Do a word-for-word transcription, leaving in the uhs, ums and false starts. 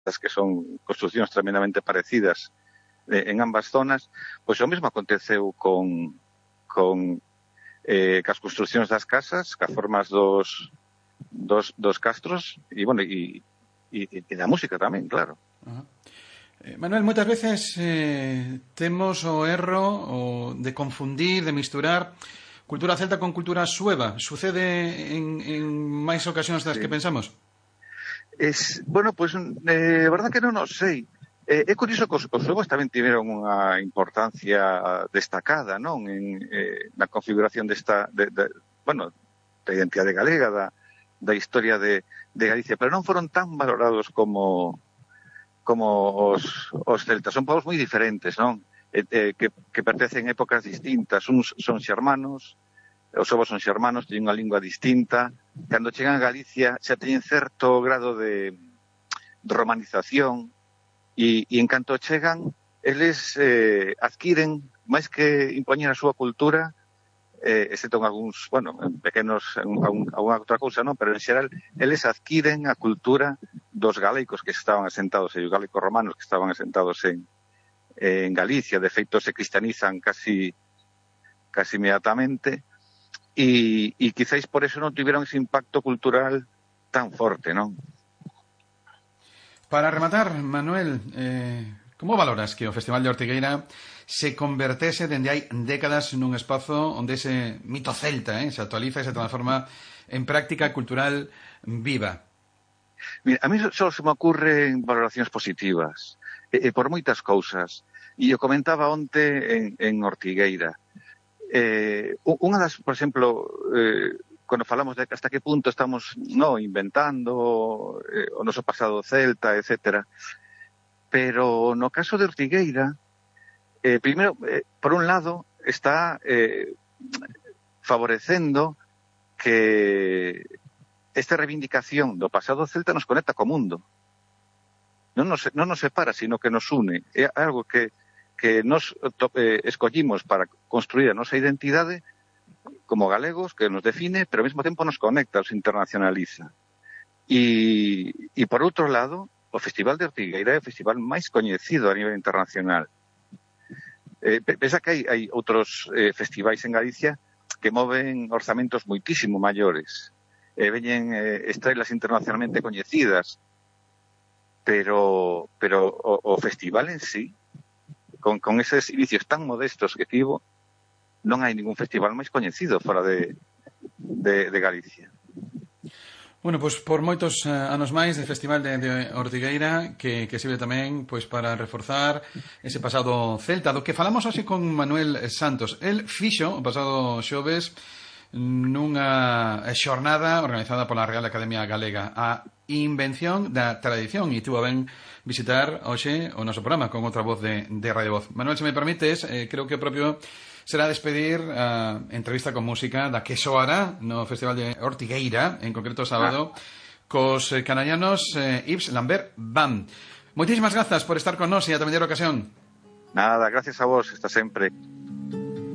que son construcións tremendamente parecidas eh, en ambas zonas, pois o mesmo aconteceu con, con eh, cas construcións das casas, cas formas dos, dos, dos castros, e, bueno, e, e, e da música tamén, claro. Uh-huh. eh, Manuel, moitas veces eh, temos o erro o de confundir, de misturar cultura celta con cultura sueva. Sucede en, en máis ocasións das sí. que pensamos? Es, bueno, pois, pues, eh, verdad que non o sei. Eh, é curioso que os, os suevos tamén tiveron unha importancia destacada, non? En, eh, na configuración desta, de, de, bueno, da identidade galega, da, da historia de, de Galicia, pero non foron tan valorados como como os, os celtas. Son povos moi diferentes, non? Eh, eh, que, que pertencen a épocas distintas. Uns son xermanos, os ovos son xermanos, teñen unha lingua distinta. Cando chegan a Galicia xa teñen certo grado de, de romanización e, e en canto chegan, eles eh, adquiren, máis que impoñer a súa cultura, eh, excepto en algúns, bueno, en pequenos, en, en, alguna outra cousa, non? Pero en xeral, eles adquiren a cultura dos galecos que estaban asentados, e os galecos romanos que estaban asentados en en Galicia. De feito se cristianizan casi casi inmediatamente e, e quizáis por eso non tiveron ese impacto cultural tan forte, non? Para rematar, Manuel, eh, como valoras que o Festival de Ortigueira se convertese dende hai décadas nun espazo onde ese mito celta eh, se actualiza e se transforma en práctica cultural viva? Mira, a mí só se me ocurren valoracións positivas, e, e por moitas cousas. E eu comentaba onte en, en Ortigueira. Eh, unha das, por exemplo, eh, cando falamos de hasta que punto estamos no inventando eh, o noso pasado celta, etcétera. Pero no caso de Ortigueira, eh, primeiro, eh, por un lado, está eh, favorecendo que esta reivindicación do pasado celta nos conecta co mundo. Non nos, non nos separa, sino que nos une. É algo que, que nos eh, escollimos para construir a nosa identidade como galegos, que nos define, pero ao mesmo tempo nos conecta, nos internacionaliza. E, e por outro lado, o Festival de Ortigueira é o festival máis coñecido a nivel internacional. Eh, pensa que hai, hai outros eh, festivais en Galicia que moven orzamentos moitísimo maiores. Eh, veñen eh, estrelas internacionalmente coñecidas, pero pero o, o festival en sí, con, con eses inicios tan modestos que tivo, non hai ningún festival máis coñecido fora de, de, de Galicia. Bueno, pois pues, por moitos uh, anos máis de Festival de, de Ortigueira que, que sirve tamén pois pues, para reforzar ese pasado celta, do que falamos así con Manuel Santos. El fixo o pasado xoves nunha xornada organizada pola Real Academia Galega, a invención da tradición, e tuvo a ben visitar hoxe o noso programa con outra voz de, de Radio Voz. Manuel, se me permites, eh, creo que o propio será despedir a entrevista con música da que soará no Festival de Ortigueira, en concreto sábado, ah. cos eh, canallanos eh, Yves Lambert Band. Moitísimas grazas por estar con nós e a tamén ocasión. Nada, gracias a vos, está sempre.